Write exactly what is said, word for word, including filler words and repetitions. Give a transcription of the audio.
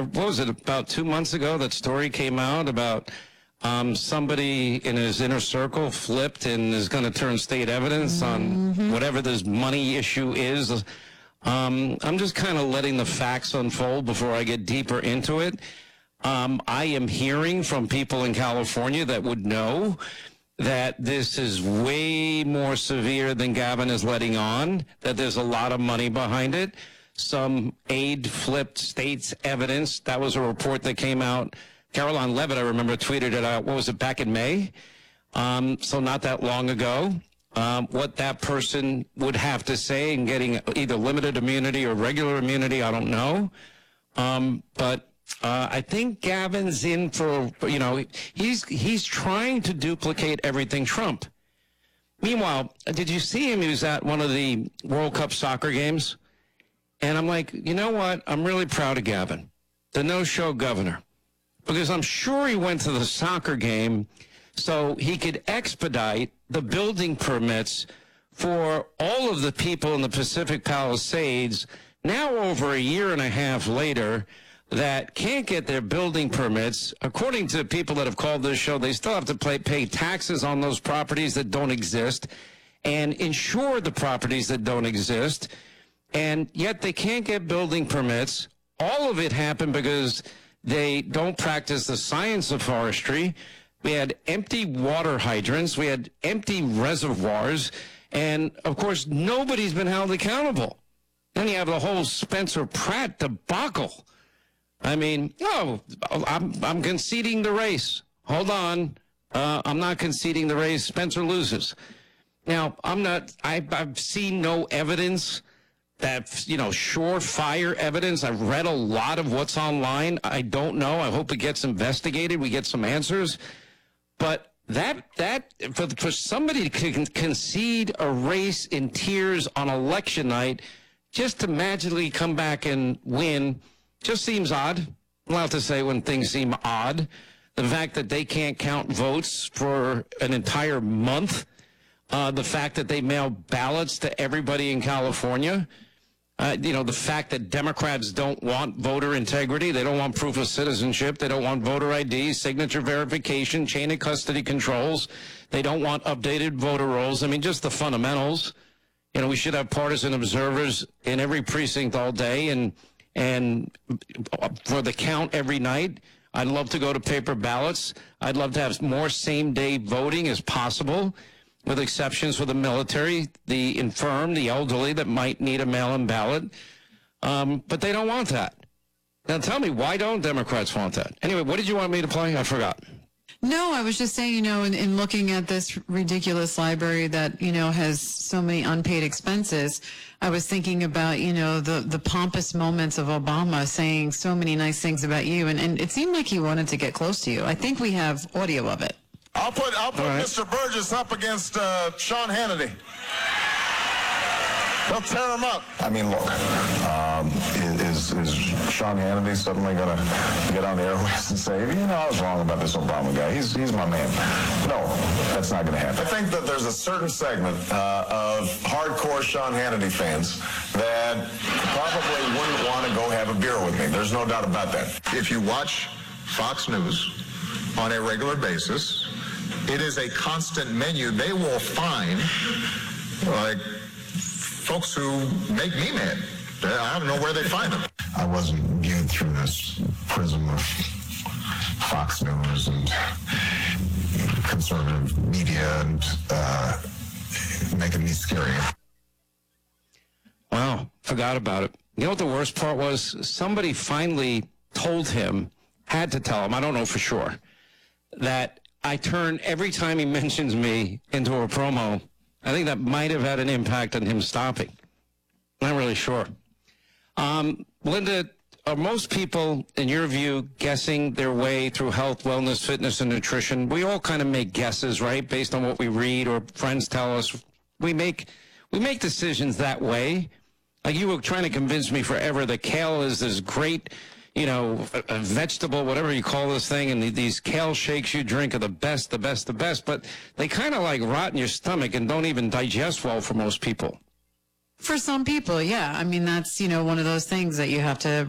what was it, about two months ago, that story came out about um, somebody in his inner circle flipped and is going to turn state evidence mm-hmm. on whatever this money issue is. Um, I'm just kind of letting the facts unfold before I get deeper into it. Um, I am hearing from people in California that would know that this is way more severe than Gavin is letting on, that there's a lot of money behind it. Some aide flipped state's evidence. That was a report that came out. Caroline Levitt, I remember, tweeted it out, what was it, back in May? Um, so not that long ago. Um, what that person would have to say in getting either limited immunity or regular immunity, I don't know. Um, but Uh, I think Gavin's in for, you know, he's he's trying to duplicate everything Trump. Meanwhile, did you see him? He was at one of the World Cup soccer games. And I'm like, you know what? I'm really proud of Gavin, the no-show governor, because I'm sure he went to the soccer game so he could expedite the building permits for all of the people in the Pacific Palisades now over a year and a half later that can't get their building permits. According to people that have called this show, they still have to pay, pay taxes on those properties that don't exist and insure the properties that don't exist, and yet they can't get building permits. All of it happened because they don't practice the science of forestry. We had empty water hydrants, we had empty reservoirs, and of course nobody's been held accountable. Then you have the whole Spencer Pratt debacle. I mean, no, I'm, I'm conceding the race. Hold on. Uh, I'm not conceding the race. Spencer loses. Now, I'm not, I, I've seen no evidence that, you know, surefire evidence. I've read a lot of what's online. I don't know. I hope it gets investigated. We get some answers. But that, that for, for somebody to con- concede a race in tears on election night just to magically come back and win just seems odd. I'm allowed to say when things seem odd. The fact that they can't count votes for an entire month. Uh, the fact that they mail ballots to everybody in California. Uh, you know, the fact that Democrats don't want voter integrity. They don't want proof of citizenship. They don't want voter I D, signature verification, chain of custody controls. They don't want updated voter rolls. I mean, just the fundamentals. You know, we should have partisan observers in every precinct all day and And for the count every night. I'd love to go to paper ballots. I'd love to have more same-day voting as possible, with exceptions for the military, the infirm, the elderly that might need a mail-in ballot. Um, but they don't want that. Now tell me, why don't Democrats want that? Anyway, what did you want me to play? I forgot. No, I was just saying, you know, in, in looking at this ridiculous library that, you know, has so many unpaid expenses, I was thinking about, you know, the, the pompous moments of Obama saying so many nice things about you, and, and it seemed like he wanted to get close to you. I think we have audio of it. I'll put, I'll put right. Mister Burgess up against uh, Sean Hannity. They'll tear him up. I mean, look, um, is, is Sean Hannity suddenly going to get on the airways and say, you know, I was wrong about this Obama guy. He's he's my man. No, that's not going to happen. I think that there's a certain segment uh, of hardcore Sean Hannity fans that probably wouldn't want to go have a beer with me. There's no doubt about that. If you watch Fox News on a regular basis, it is a constant menu. They will find, like, folks who make me mad. I don't know where they find them. I wasn't viewed through this prism of Fox News and conservative media and uh, making me scary. Wow, forgot about it. You know what the worst part was? Somebody finally told him, had to tell him, I don't know for sure, that I turn every time he mentions me into a promo. I think that might have had an impact on him stopping. Not really sure. Um, Linda, are most people, in your view, guessing their way through health, wellness, fitness, and nutrition? We all kind of make guesses, right, based on what we read or friends tell us. We make we make decisions that way. Like you were trying to convince me forever that kale is this great, you know, a, a vegetable, whatever you call this thing, and the, these kale shakes you drink are the best, the best, the best, but they kind of like rot in your stomach and don't even digest well for most people. For some people, yeah. I mean, that's, you know, one of those things that you have to